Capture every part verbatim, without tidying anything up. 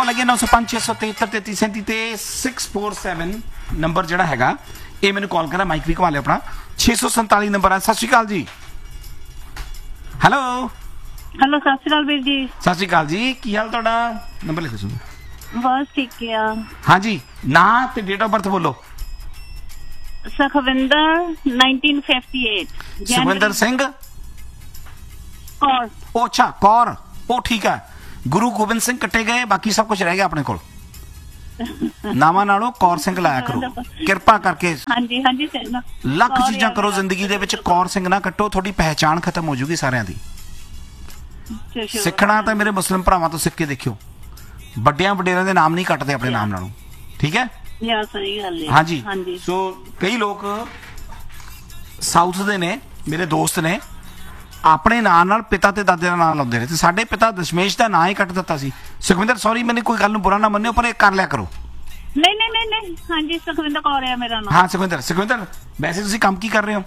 ਕਾਲ ਹੈਗੀ ਨੌ ਸੌ ਪੰਜ ਛੇ ਸੌ ਤਿਹੱਤਰ ਤੇਤੀ ਸੈਂਤੀ ਤੇ ਸਿਕਸ ਫੋਰ ਸੈਵਨ ਨੰਬਰ ਜਿਹੜਾ ਹੈਗਾ ਇਹ ਮੈਨੂੰ ਕਾਲ ਕਰਾ। ਮਾਈਕ ਵੀ ਘੁਮਾ ਲਿਓ ਆਪਣਾ। ਛੇ ਸੌ ਸੰਤਾਲੀ ਨੰਬਰ ਹੈ। ਸਤਿ ਸ਼੍ਰੀ ਅਕਾਲ ਜੀ। ਹੈਲੋ ਹੈਲੋ, ਸਤਿ ਸ਼੍ਰੀ ਅਕਾਲ ਵੀਰ ਜੀ। ਸਤਿ ਸ਼੍ਰੀ ਅਕਾਲ ਜੀ, ਕੀ ਹਾਲ ਤੁਹਾਡਾ? ਨੰਬਰ ਲਿਖੋ ਸੁਣੋ। ਬਸ ਠੀਕ ਆ। ਹਾਂਜੀ, ਨਾਂ ਤੇ ਡੇਟ ਆਫ ਬਰਥ ਬੋਲੋ। Sukhwinder nineteen fifty eight. Sukhwinder Singh Kaur. ਉਹ ਅੱਛਾ ਕੌਰ, ਉਹ ਠੀਕ ਹੈ। ਗੁਰੂ ਗੋਬਿੰਦ ਸਿੰਘ ਕੱਟੇ ਗਏ, ਬਾਕੀ ਸਭ ਕੁਝ ਰਹਿ ਗਿਆ ਆਪਣੇ ਕੋਲ। ਨਾਵਾਂ ਨਾਲੋਂ ਕੌਰ ਸਿੰਘ ਲਾਇਆ ਕਰੋ ਕਿਰਪਾ ਕਰਕੇ। ਹਾਂਜੀ ਹਾਂਜੀ ਲੱਖ ਚੀਜ਼ਾਂ ਕਰੋ ਜ਼ਿੰਦਗੀ ਦੇ ਵਿੱਚ, ਕੌਰ ਸਿੰਘ ਨਾ ਕੱਟੋ, ਤੁਹਾਡੀ ਪਹਿਚਾਣ ਖਤਮ ਹੋ ਜੂਗੀ ਸਾਰਿਆਂ ਦੀ। ਸਿੱਖਣਾ ਤਾਂ ਮੇਰੇ ਮੁਸਲਿਮ ਭਰਾਵਾਂ ਤੋਂ ਸਿੱਖ ਕੇ ਦੇਖਿਓ, ਵੱਡਿਆਂ ਵਡੇਰਿਆਂ ਦੇ ਨਾਮ ਨਹੀਂ ਕੱਟਦੇ ਆਪਣੇ ਨਾਮ ਨਾਲੋਂ, ਠੀਕ ਹੈ? ਸਹੀ ਗੱਲ ਹੈ। ਹਾਂਜੀ, ਸੋ ਕਈ ਲੋਕ ਸਾਊਥ ਦੇ ਨੇ ਮੇਰੇ ਦੋਸਤ ਨੇ, ਆਪਣੇ ਨਾਂ ਨਾਲ ਪਿਤਾ ਤੇ ਦਾਦੇ ਦਾ ਨਾਮ ਲਾਉਂਦੇ ਨੇ, ਤੇ ਸਾਡੇ ਪਿਤਾ ਦਸ਼ਮੇਸ਼ ਦਾ ਨਾਂ ਹੀ ਕੱਟ ਦਿੱਤਾ ਸੀ। ਸੁਖਵਿੰਦਰ ਸੌਰੀ, ਮੈਨੂੰ ਕੋਈ ਗੱਲ ਨੂੰ ਬੁਰਾ ਨਾ ਮੰਨਿਓ, ਪਰ ਇਹ ਕਰ ਲਿਆ ਕਰੋ। ਨਹੀਂ ਨਹੀਂ ਨਹੀਂ ਨਹੀਂ ਹਾਂਜੀ, ਸੁਖਵਿੰਦਰ ਕੌਰ ਹੈ ਮੇਰਾ ਨਾਮ। ਹਾਂ ਸੁਖਵਿੰਦਰ, ਸੁਖਵਿੰਦਰ ਵੈਸੇ ਤੁਸੀਂ ਕੰਮ ਕੀ ਕਰ ਰਹੇ ਹੋ?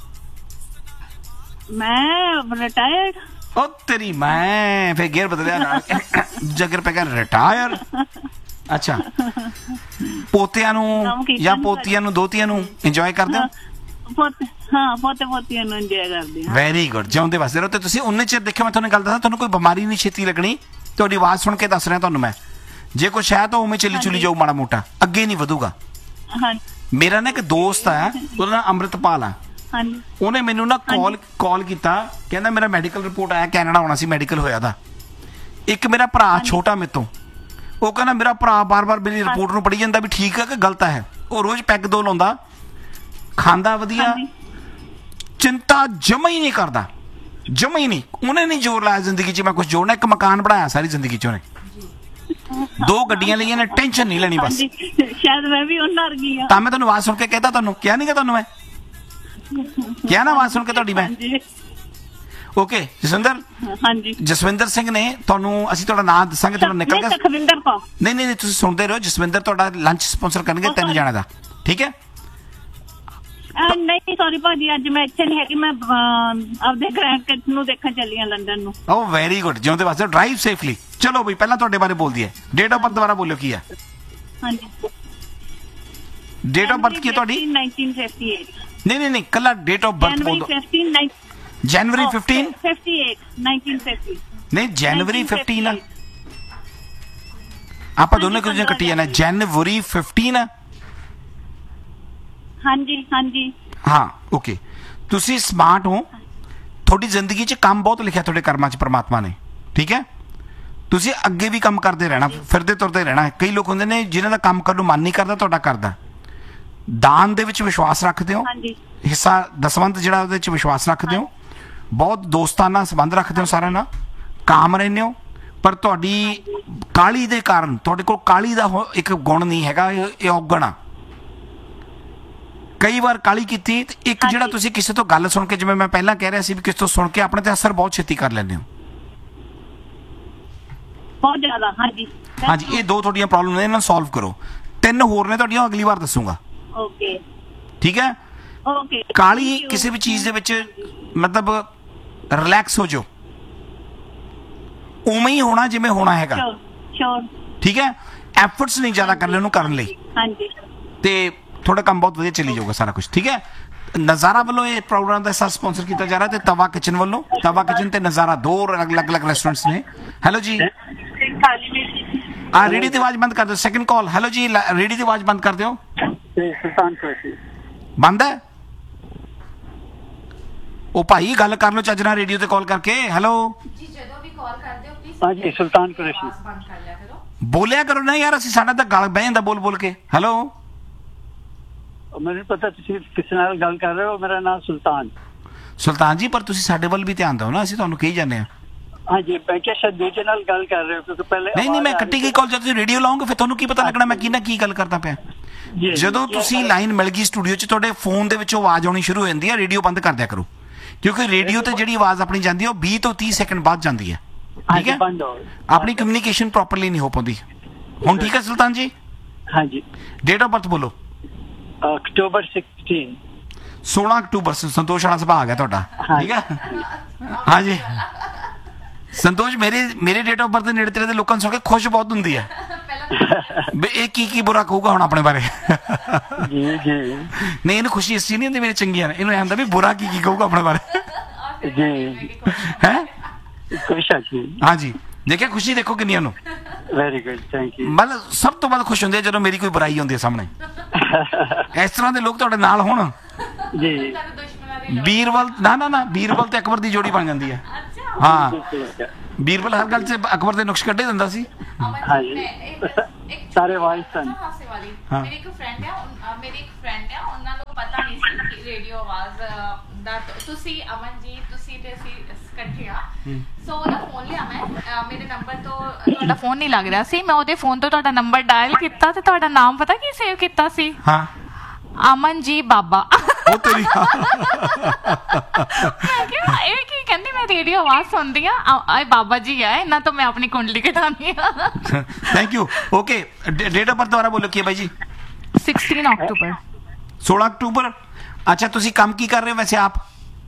ਮੈਂ ਰਿਟਾਇਰਡ। ਉਹ ਤੇਰੀ ਮੈਂ ਫੇਰ ਗੇਅਰ ਬਦਲਿਆ ਨਾਲ ਜਗਰ ਪੈ ਗਿਆ ਰਿਟਾਇਰ। ਅੱਛਾ, ਪੋਤਿਆਂ ਨੂੰ ਜਾਂ ਪੋਤੀਆਂ ਨੂੰ ਦੋਤੀਆਂ ਨੂੰ ਇੰਜੋਏ ਕਰਦੇ ਹੋ? ਹਾਂ, ਪੋਤੇ ਪੋਤੀਆਂ ਨੂੰ ਇੰਜੋਏ ਕਰਦੇ ਹਾਂ। ਵੈਰੀ ਗੁੱਡ, ਜਿਉਂਦੇ ਵਸਦੇ ਰਹੋ। ਤੇ ਤੁਸੀਂ ਉਨੇ ਚਿਰ ਦੇਖਿਓ, ਮੈਂ ਤੁਹਾਨੂੰ ਗੱਲ ਦੱਸਾਂ, ਤੁਹਾਨੂੰ ਕੋਈ ਬਿਮਾਰੀ ਨਹੀਂ ਛੇਤੀ ਲੱਗਣੀ। ਤੁਹਾਡੀ ਆਵਾਜ਼ ਸੁਣ ਕੇ ਦੱਸ ਰਿਹਾ ਤੁਹਾਨੂੰ ਮੈਂ, ਜੇ ਕੁਛ ਹੈ ਤਾਂ ਉਵੇਂ ਚੱਲੀ ਚੁਲੀ ਜਾਊ, ਮਾੜਾ ਮੋਟਾ ਅੱਗੇ ਨਹੀਂ ਵਧੂਗਾ। ਮੇਰਾ ਨਾ ਇੱਕ ਦੋਸਤ ਆ, ਉਹਦਾ ਨਾਮ ਅੰਮ੍ਰਿਤਪਾਲ ਆ। ਉਹਨੇ ਮੈਨੂੰ ਨਾ ਕਾਲ ਕਾਲ ਕੀਤਾ, ਕਹਿੰਦਾ ਮੇਰਾ ਮੈਡੀਕਲ ਰਿਪੋਰਟ ਆਇਆ, ਕੈਨੇਡਾ ਆਉਣਾ ਸੀ, ਮੈਡੀਕਲ ਹੋਇਆ ਦਾ। ਇੱਕ ਮੇਰਾ ਭਰਾ ਛੋਟਾ ਮੇਰੇ ਤੋਂ, ਉਹ ਕਹਿੰਦਾ ਮੇਰਾ ਭਰਾ ਬਾਰ ਬਾਰ ਮੇਰੀ ਰਿਪੋਰਟ ਨੂੰ ਪੜ੍ਹੀ ਜਾਂਦਾ ਵੀ ਠੀਕ ਹੈ ਕਿ ਗਲਤ ਹੈ। ਉਹ ਰੋਜ਼ ਪੈਗ ਦੋ ਲਾਉਂਦਾ, ਖਾਂਦਾ ਵਧੀਆ, ਚਿੰਤਾ ਜਮਾ ਹੀ ਨਹੀਂ ਕਰਦਾ, ਜਮਾ ਹੀ ਨਹੀਂ। ਉਹਨੇ ਨਹੀਂ ਜ਼ੋਰ ਲਾਇਆ ਜ਼ਿੰਦਗੀ 'ਚ ਮੈਂ ਕੁਝ ਜੋੜਨਾ। ਇੱਕ ਮਕਾਨ ਬਣਾਇਆ ਸਾਰੀ ਜ਼ਿੰਦਗੀ 'ਚ ਉਹਨੇ, ਦੋ ਗੱਡੀਆਂ ਲਈਆਂ ਨੇ, ਟੈਨਸ਼ਨ ਨਹੀਂ ਲੈਣੀ ਬਸ। ਸ਼ਾਇਦ ਮੈਂ ਵੀ ਉਹਨਾਂ ਵਰਗੀ ਆ। ਤਾਂ ਮੈਂ ਤੁਹਾਨੂੰ ਆਵਾਜ਼ ਸੁਣ ਕੇ ਕਹਿੰਦਾ, ਤੁਹਾਨੂੰ ਕਿਹਾ ਨਹੀਂ ਕਿ ਤੁਹਾਨੂੰ ਮੈਂ ਕਿਹਾ ਨਾ ਆਵਾਜ਼ ਸੁਣ ਕੇ ਤੁਹਾਡੀ ਮੈਂ। ਓਕੇ ਜਸਵਿੰਦਰ। ਹਾਂਜੀ, ਜਸਵਿੰਦਰ ਸਿੰਘ ਨੇ ਤੁਹਾਨੂੰ, ਅਸੀਂ ਤੁਹਾਡਾ ਨਾਮ ਦੱਸਾਂਗੇ, ਤੁਹਾਡਾ ਨਿਕਲ ਗਿਆ। ਸੁਖਵਿੰਦਰ ਕੌਰ। ਨਹੀਂ ਨਹੀਂ ਤੁਸੀਂ ਸੁਣਦੇ ਰਹੋ। ਜਸਵਿੰਦਰ ਤੁਹਾਡਾ ਲੰਚ ਸਪਾਂਸਰ ਕਰਨਗੇ ਤਿੰਨ ਜਣਿਆਂ ਦਾ, ਠੀਕ ਹੈ? ਨਹੀਂ ਸੌਰੀ ਭਾਜੀ, ਅੱਜ ਮੈਂ ਇੱਥੇ ਨਹੀਂ ਹੈਗੀ, ਮੈਂ ਆਪਦੇ ਗ੍ਰੈਂਡਕਿਡਸ ਨੂੰ ਦੇਖਣ ਚੱਲੀ ਆ ਲੰਡਨ ਨੂੰ। ਓ ਵੈਰੀ ਗੁੱਡ, ਜਿਉਂਦੇ ਵਾਸਤੇ ਡਰਾਈਵ ਸੇਫਲੀ। ਚਲੋ ਬਈ, ਪਹਿਲਾਂ ਤੁਹਾਡੇ ਬਾਰੇ ਬੋਲਦੀ ਹੈ। ਡੇਟ ਆਫ ਬਰਥ ਦੁਬਾਰਾ ਬੋਲਿਓ ਕੀ ਹੈ? ਹਾਂਜੀ, ਡੇਟ ਆਫ ਬਰਥ ਕੀ ਹੈ ਤੁਹਾਡੀ? Nineteen fifty eight. ਨਹੀਂ ਨਹੀਂ ਨਹੀਂ ਕੱਲਾ ਡੇਟ ਆਫ ਬਰਥ ਬੋਲ ਦੋ। ਜਨਵਰੀ fifteen fifty eight nineteen fifty. ਨਹੀਂ ਜਨਵਰੀ ਫਿਫਟੀਨ, ਆਪਾਂ ਦੋਨੇ ਕੁਝ ਕੱਟੀ ਜਾਣਾ। ਜਨਵਰੀ ਫਿਫਟੀਨ। ਹਾਂਜੀ ਹਾਂਜੀ ਹਾਂ ਓਕੇ। ਤੁਸੀਂ ਸਮਾਰਟ ਹੋ, ਤੁਹਾਡੀ ਜ਼ਿੰਦਗੀ 'ਚ ਕੰਮ ਬਹੁਤ ਲਿਖਿਆ ਤੁਹਾਡੇ ਕਰਮਾਂ 'ਚ ਪਰਮਾਤਮਾ ਨੇ, ਠੀਕ ਹੈ? ਤੁਸੀਂ ਅੱਗੇ ਵੀ ਕੰਮ ਕਰਦੇ ਰਹਿਣਾ, ਫਿਰਦੇ ਤੁਰਦੇ ਰਹਿਣਾ। ਕਈ ਲੋਕ ਹੁੰਦੇ ਨੇ ਜਿਨ੍ਹਾਂ ਦਾ ਕੰਮ ਕਰਨ ਨੂੰ ਮਨ ਨਹੀਂ ਕਰਦਾ, ਤੁਹਾਡਾ ਕਰਦਾ। ਦਾਨ ਦੇ ਵਿੱਚ ਵਿਸ਼ਵਾਸ ਰੱਖਦੇ ਹੋ, ਹਿੱਸਾ ਦਸਵੰਧ ਜਿਹੜਾ ਉਹਦੇ 'ਚ ਵਿਸ਼ਵਾਸ ਰੱਖਦੇ ਹੋ, ਬਹੁਤ ਦੋਸਤਾਨਾ ਸੰਬੰਧ ਰੱਖਦੇ ਹੋ ਸਾਰਿਆਂ ਨਾਲ, ਕਾਮ ਰਹਿੰਦੇ ਹੋ। ਪਰ ਤੁਹਾਡੀ ਕਾਹਲੀ ਦੇ ਕਾਰਨ, ਤੁਹਾਡੇ ਕੋਲ ਕਾਹਲੀ ਦਾ ਇੱਕ ਗੁਣ ਨਹੀਂ ਹੈਗਾ, ਇਹ ਔਗਣ ਆ। ਕਈ ਵਾਰ ਕਾਹਲੀ ਕੀਤੀ ਤੇ ਇੱਕ ਜਿਹੜਾ ਤੁਸੀਂ ਕਿਸੇ ਤੋਂ ਗੱਲ ਸੁਣ ਕੇ, ਜਿਵੇਂ ਮੈਂ ਪਹਿਲਾਂ ਕਹਿ ਰਿਹਾ ਸੀ ਵੀ ਕਿਸੇ ਤੋਂ ਸੁਣ ਕੇ ਆਪਣੇ ਤੇ ਅਸਰ ਬਹੁਤ ਛੇਤੀ ਕਰ ਲੈਂਦੇ ਹੋ, ਬਹੁਤ ਜ਼ਿਆਦਾ। ਹਾਂਜੀ ਹਾਂਜੀ, ਇਹ ਦੋ ਤੁਹਾਡੀਆਂ ਪ੍ਰੋਬਲਮ ਨੇ, ਇਹਨਾਂ ਨੂੰ ਸੋਲਵ ਕਰੋ। ਤਿੰਨ ਹੋਰ ਨੇ ਤੁਹਾਡੀਆਂ, ਅਗਲੀ ਵਾਰ ਦੱਸੂਗਾ, ਓਕੇ? ਠੀਕ ਹੈ? ਓਕੇ। ਕਾਹਲੀ ਕਿਸੇ ਵੀ ਚੀਜ਼ ਦੇ ਵਿੱਚ ਮਤਲਬ ਰਿਲੈਕਸ ਹੋ ਜਾਓ, ਉਵੇਂ ਹੀ ਹੋਣਾ ਜਿਵੇਂ ਹੋਣਾ ਹੈਗਾ, ਠੀਕ ਹੈ? ਐਫਰਟਸ ਨਹੀਂ ਜ਼ਿਆਦਾ ਕਰ ਲੈ ਉਹਨੂੰ ਕਰਨ ਲਈ। ਹਾਂਜੀ, ਤੇ ਤੁਹਾਡਾ ਕੰਮ ਬਹੁਤ ਵਧੀਆ ਚੱਲੀ ਜਾਊਗਾ ਸਾਰਾ ਕੁਝ, ਠੀਕ ਹੈ? ਨਜ਼ਾਰਾ ਵੱਲੋਂ ਇਹ ਪ੍ਰੋਗਰਾਮ ਦਾ ਹਿੱਸਾ ਸਪਾਂਸਰ ਕੀਤਾ ਜਾ ਰਿਹਾ, ਤੇ ਤਵਾ ਕਿਚਨ ਵੱਲੋਂ, ਤਵਾ ਕਿਚਨ ਤੇ ਨਜ਼ਾਰਾ ਦੋ ਅਲੱਗ ਅਲੱਗ ਰੈਸਟੋਰੈਂਟਸ ਨੇ। ਹੈਲੋ ਜੀ, ਆ ਰੇਡੀ ਦੀ ਆਵਾਜ਼ ਬੰਦ ਕਰ ਦਿਓ। ਸੈਕਿੰਡ ਕਾਲ। ਹੈਲੋ ਜੀ, ਰੇਡੀ ਦੀ ਆਵਾਜ਼ ਬੰਦ ਕਰ ਦਿਓ। ਬੰਦ ਹੈ? ਉਹ ਭਾਈ ਗੱਲ ਕਰ ਲਓ ਚੱਜ ਨਾਲ ਰੇਡੀਓ ਤੇ ਕਾਲ ਕਰਕੇ। ਹੈਲੋ ਜੀ, ਜਦੋਂ ਵੀ ਕਾਲ ਕਰਦੇ ਹੋ ਪਲੀਜ਼ ਹਾਂਜੀ ਸੁਲਤਾਨ ਕੁਰੈਸ਼ੀ ਬੰਦ ਕਰ ਲਿਆ ਕਰੋ, ਬੋਲਿਆ ਕਰੋ ਨਾ ਯਾਰ, ਅਸੀਂ ਸਾਡਾ ਤਾਂ ਗਲ ਬਹਿ ਜਾਂਦਾ ਬੋਲ ਬੋਲ ਕੇ। ਹੈਲੋ, ਮੈਨੂੰ ਪਤਾ ਤੁਸੀਂ ਕਿਸ ਨਾਲ ਗੱਲ ਕਰ ਰਹੇ ਹੋ, ਮੇਰਾ ਨਾਮ ਸੁਲਤਾਨ। ਸੁਲਤਾਨ ਜੀ, ਪਰ ਤੁਸੀਂ ਸਾਡੇ ਵੱਲ ਵੀ ਧਿਆਨ ਦਿਓ ਨਾ, ਅਸੀਂ ਤੁਹਾਨੂੰ ਕਹੀ ਜਾਂਦੇ ਹਾਂ। ਹਾਂਜੀ, ਮੈਂ ਕਿਹਾ ਸ਼ਾਇਦ ਦੂਜੇ ਨਾਲ ਗੱਲ ਕਰ ਰਹੇ ਹੋ, ਕਿਉਂਕਿ ਪਹਿਲੇ ਨਹੀਂ ਨਹੀਂ ਮੈਂ ਕੱਟੀ ਗਈ ਕਾਲ। ਜਦ ਤੁਸੀਂ ਰੇਡੀਓ ਲਾਓਗੇ ਫਿਰ ਤੁਹਾਨੂੰ ਕੀ ਪਤਾ ਲੱਗਣਾ ਮੈਂ ਕਿਹਨਾਂ ਕੀ ਗੱਲ ਕਰਦਾ ਪਿਆ। ਜਦੋਂ ਤੁਸੀਂ ਲਾਈਨ ਮਿਲ ਗਈ ਸਟੂਡੀਓ 'ਚ, ਤੁਹਾਡੇ ਫੋਨ ਦੇ ਵਿੱਚੋਂ ਆਵਾਜ਼ ਆਉਣੀ ਸ਼ੁਰੂ ਹੋ ਜਾਂਦੀ ਹੈ, ਰੇਡੀਓ ਬੰਦ ਕਰ ਦਿਆ ਕਰੋ, ਕਿਉਂਕਿ ਰੇਡੀਓ ਤੇ ਜਿਹੜੀ ਆਵਾਜ਼ ਆਪਣੀ ਜਾਂਦੀ ਹੈ ਉਹ ਵੀਹ ਤੋਂ ਤੀਹ ਸੈਕਿੰਡ ਬਾਅਦ ਜਾਂਦੀ ਹੈ, ਠੀਕ ਹੈ? ਆਪਣੀ ਕਮਿਊਨੀਕੇਸ਼ਨ ਪ੍ਰੋਪਰਲੀ ਨਹੀਂ ਹੋ ਪਾਉਂਦੀ। ਹੁਣ ਠੀਕ ਹੈ ਸੁਲਤਾਨ ਜੀ? ਹਾਂਜੀ। ਡੇਟ ਆਫ ਬਰਥ ਬੋਲੋ। October sixteen. ਸੋਲਾਂ ਅਕਤੂਬਰ। ਸੰਤੋਸ਼ ਵਾਲਾ ਸੁਭਾਅ ਹੈ ਤੁਹਾਡਾ, ਠੀਕ ਹੈ? ਹਾਂਜੀ ਸੰਤੋਸ਼, ਮੇਰੇ ਮੇਰੇ ਡੇਟ ਆਫ ਬਰਥ ਦੇ ਨੇੜੇ ਤੇੜੇ ਦੇ ਲੋਕਾਂ ਨੂੰ ਸੁਣ ਕੇ ਖੁਸ਼ ਬਹੁਤ ਹੁੰਦੀ ਹੈ। ਵੀ ਇਹ ਕੀ ਕੀ ਬੁਰਾ ਕਹੂਗਾ ਹੁਣ ਆਪਣੇ ਬਾਰੇ? जी जी ਨਹੀਂ, ਇਹਨੂੰ ਖੁਸ਼ੀ ਇਸ ਚੀਜ਼ ਨਹੀਂ ਹੁੰਦੀ ਮੇਰੇ ਚੰਗੀਆਂ ਨੇ, ਇਹਨੂੰ ਐਂ ਹੁੰਦਾ ਵੀ ਬੁਰਾ ਕੀ ਕੀ ਕਹੂਗਾ ਆਪਣੇ ਬਾਰੇ। जी ਹੈ कोई शक नहीं। ਹਾਂਜੀ, ਦੇਖਿਆ ਖੁਸ਼ੀ ਦੇਖੋ ਕਿੰਨੀ ਉਹਨੂੰ। Very good, thank you. ਮਤਲਬ ਸਭ ਤੋਂ ਵੱਧ ਖੁਸ਼ ਹੁੰਦੇ ਆ ਜਦੋਂ ਮੇਰੀ ਕੋਈ ਬੁਰਾਈ ਹੁੰਦੀ ਹੈ ਸਾਹਮਣੇ। ਇਸ ਤਰ੍ਹਾਂ ਦੇ ਲੋਕ ਤੁਹਾਡੇ ਨਾਲ ਹੋਣ। जी ਬੀਰਬਲ ਨਾ ਨਾ ਨਾ ਬੀਰਬਲ ਤੇ ਅਕਬਰ ਦੀ ਜੋੜੀ ਬਣ ਜਾਂਦੀ ਹੈ। ਹਾਂ, ਬੀਰਬਲ ਹਰ ਗੱਲ 'ਚ ਅਕਬਰ ਦੇ ਨੁਕਸ ਕੱਢੇ ਦਿੰਦਾ ਸੀ। हाँ जी सारे वाइस सन। ਹਾਂ। ਮੇਰੀ ਇੱਕ ਫਰੈਂਡ ਆ, ਉਨ- ਮੇਰੀ ਇੱਕ ਫਰੈਂਡ ਆ, ਉਹਨਾਂ ਨੂੰ ਪਤਾ ਨਹੀਂ ਸੀ ਕਿ ਰੇਡੀਓ ਆਵਾਜ਼ ਅ, ਦਾ ਤੁਸੀਂ ਅਮਨ ਜੀ ਤੁਸੀਂ ਤੇ ਅਸੀਂ ਇਕੱਠੇ ਆ। ਸੋ ਉਹਦਾ ਫੋਨ ਲਿਆ ਮੈਂ, ਅ, ਮੇਰੇ ਨੰਬਰ ਤੋਂ ਤੁਹਾਡਾ ਫੋਨ ਨਹੀਂ ਲੱਗ ਰਿਹਾ ਸੀ, ਮੈਂ ਉਹਦੇ ਫੋਨ ਤੋਂ ਤੁਹਾਡਾ ਨੰਬਰ ਡਾਇਲ ਕੀਤਾ ਤੇ ਤੁਹਾਡਾ ਨਾਮ ਪਤਾ ਕੀ ਸੇਵ ਕੀਤਾ ਸੀ? ਹਾਂ, ਅਮਨ ਜੀ ਬਾਬਾ। ਉਹ ਤੇਰੀ। ਮੈਂ ਕਿਹਾ ਇਹ ਕੀ ਕਹਿੰਦੀ, ਮੈਂ ਰੇਡੀਓ ਆਵਾਜ਼ ਸੁਣਦੀ ਆ, ਇਹ ਬਾਬਾ ਜੀ ਆ, ਇਹਨਾਂ ਤੋਂ ਮੈਂ ਆਪਣੀ ਕੁੰਡਲੀ ਕਢਾਉਣੀ ਆ। Thank you. Okay, date of birth ਦੁਬਾਰਾ ਬੋਲੋ ਕੀ ਹੈ ਬਾਈ ਜੀ? ਸੋਲ੍ਹਾਂ ਅਕਤੂਬਰ। ਸੋਲਾਂ ਅਕਤੂਬਰ। ਅੱਛਾ, ਤੁਸੀਂ ਕੰਮ ਕੀ ਕਰ ਰਹੇ ਹੋ ਵੈਸੇ ਆਪ?